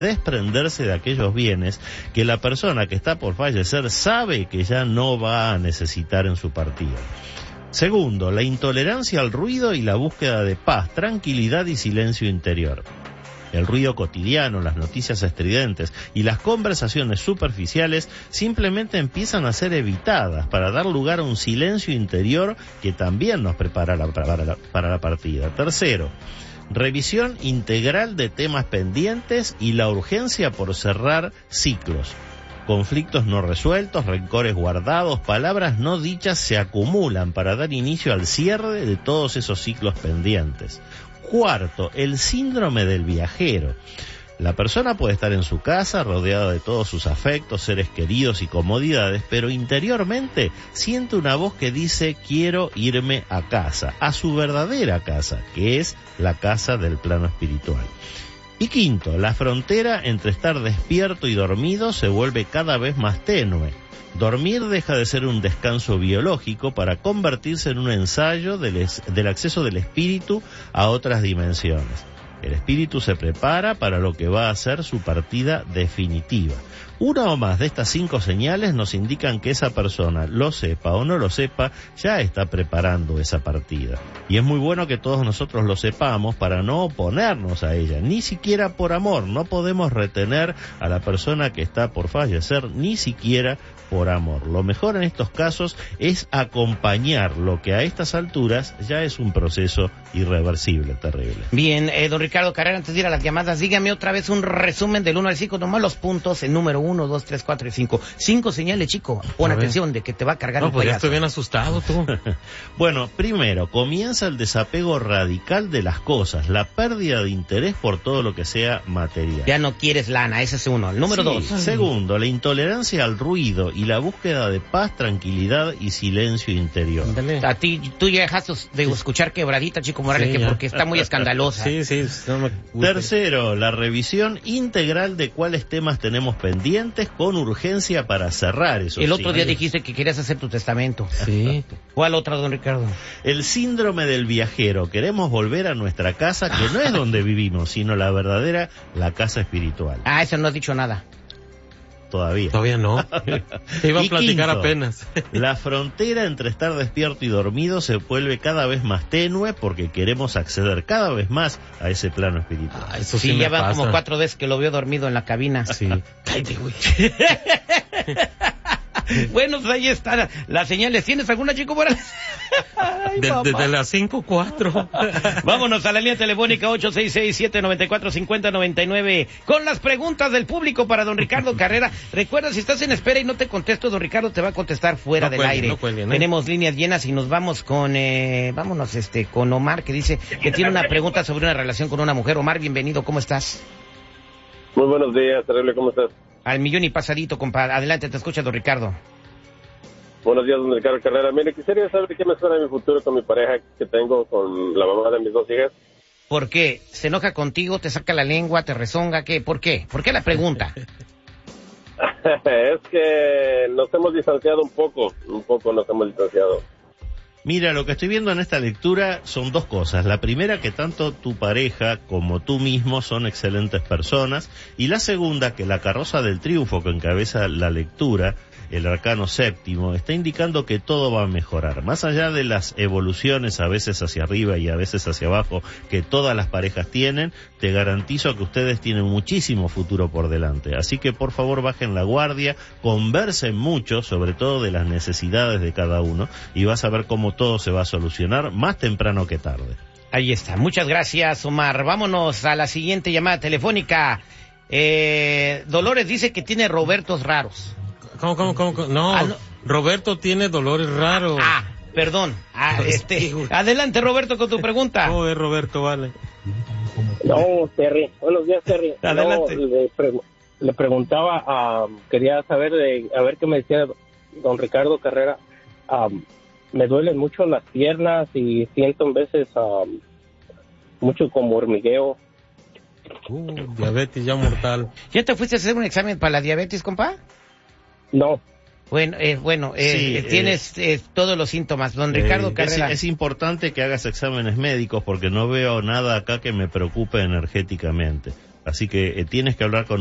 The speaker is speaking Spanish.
desprenderse de aquellos bienes que la persona que está por fallecer sabe que ya no va a necesitar en su partida. Segundo, la intolerancia al ruido y la búsqueda de paz, tranquilidad y silencio interior. El ruido cotidiano, las noticias estridentes y las conversaciones superficiales simplemente empiezan a ser evitadas para dar lugar a un silencio interior que también nos prepara para la partida. Tercero, revisión integral de temas pendientes y la urgencia por cerrar ciclos. Conflictos no resueltos, rencores guardados, palabras no dichas se acumulan para dar inicio al cierre de todos esos ciclos pendientes. Cuarto, el síndrome del viajero. La persona puede estar en su casa rodeada de todos sus afectos, seres queridos y comodidades, pero interiormente siente una voz que dice quiero irme a casa, a su verdadera casa, que es la casa del plano espiritual. Y quinto, la frontera entre estar despierto y dormido se vuelve cada vez más tenue. Dormir deja de ser un descanso biológico para convertirse en un ensayo del acceso del espíritu a otras dimensiones. El espíritu se prepara para lo que va a ser su partida definitiva. Una o más de estas 5 señales nos indican que esa persona, lo sepa o no lo sepa, ya está preparando esa partida. Y es muy bueno que todos nosotros lo sepamos para no oponernos a ella, ni siquiera por amor. No podemos retener a la persona que está por fallecer, ni siquiera por amor. Lo mejor en estos casos es acompañar lo que a estas alturas ya es un proceso irreversible, terrible. Bien, don Ricardo Carrera, antes de ir a las llamadas, dígame otra vez un resumen del 1 al 5, nomás los puntos, el número 1, 2, 3, 4 y 5. 5 señales, chico, pon atención de que te va a cargar el payaso. Ya estoy bien asustado, tú. Bueno, primero, comienza el desapego radical de las cosas, la pérdida de interés por todo lo que sea material. Ya no quieres lana, ese es uno. El número 2. Segundo, la intolerancia al ruido y la búsqueda de paz, tranquilidad y silencio interior. A ti, tú ya dejaste de escuchar Quebradita, Chico Morales, sí, porque está muy escandalosa. Sí, no me gusta. Tercero, la revisión integral de cuáles temas tenemos pendientes con urgencia para cerrar esos El otro día ciclos. dijiste que querías hacer tu testamento. Sí. ¿Cuál otra, don Ricardo? El síndrome del viajero. Queremos volver a nuestra casa, que no es donde vivimos, sino la verdadera, la casa espiritual. Ah, eso no has dicho nada. Todavía no. Te iba a platicar quinto, apenas. La frontera entre estar despierto y dormido se vuelve cada vez más tenue porque queremos acceder cada vez más a ese plano espiritual. Eso sí, ya van pasa. como 4 veces que lo veo dormido en la cabina. Sí. Cállate, güey. Bueno, pues ahí están las señales. ¿Tienes alguna, Chico Morales? Desde las 5:04. Vámonos a la línea telefónica 866-794-5099 con las preguntas del público para don Ricardo Carrera. Recuerda, si estás en espera y no te contesto, don Ricardo te va a contestar fuera del aire. No cuelguen, Tenemos líneas llenas y nos vamos con con Omar, que dice que tiene una pregunta sobre una relación con una mujer. Omar, bienvenido, ¿cómo estás? Muy buenos días, terrible, ¿cmo estás? Al millón y pasadito, compadre. Adelante, te escucha don Ricardo. Buenos días, don Ricardo Carrera. Mire, quisiera saber qué me suena en mi futuro con mi pareja que tengo, con la mamá de mis 2 hijas. ¿Por qué? ¿Se enoja contigo? ¿Te saca la lengua? ¿Te rezonga? ¿Qué? ¿Por qué? ¿Por qué la pregunta? Es que nos hemos distanciado un poco nos hemos distanciado. Mira, lo que estoy viendo en esta lectura son 2 cosas. La primera, que tanto tu pareja como tú mismo son excelentes personas. Y la segunda, que la carroza del triunfo que encabeza la lectura, el arcano 7, está indicando que todo va a mejorar. Más allá de las evoluciones, a veces hacia arriba y a veces hacia abajo, que todas las parejas tienen, te garantizo que ustedes tienen muchísimo futuro por delante. Así que por favor bajen la guardia, conversen mucho, sobre todo de las necesidades de cada uno, y vas a ver cómo todo se va a solucionar más temprano que tarde. Ahí está. Muchas gracias, Omar. Vámonos a la siguiente llamada telefónica. Dolores dice que tiene Robertos raros. ¿Cómo? No, Roberto tiene dolores raros. Perdón. Adelante, Roberto, con tu pregunta. Joder, Roberto, vale. No, Terry. Buenos días, Terry. Adelante. No, le preguntaba, quería saber, a ver qué me decía don Ricardo Carrera. Me duelen mucho las piernas y siento en veces mucho como hormigueo. Diabetes ya mortal. ¿Ya te fuiste a hacer un examen para la diabetes, compa? No. Bueno, sí, tienes todos los síntomas. Don Ricardo Carrera. Es importante que hagas exámenes médicos porque no veo nada acá que me preocupe energéticamente. Así que tienes que hablar con